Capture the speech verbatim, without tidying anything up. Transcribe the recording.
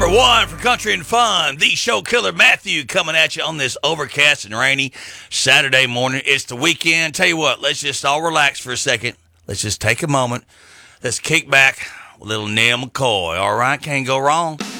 Number one for country and fun, the show killer Matthew coming at you on this overcast and rainy Saturday morning. It's the weekend. Tell you what, let's just all relax for a second. Let's just take a moment. Let's kick back with a little Neil McCoy. All right, can't go wrong.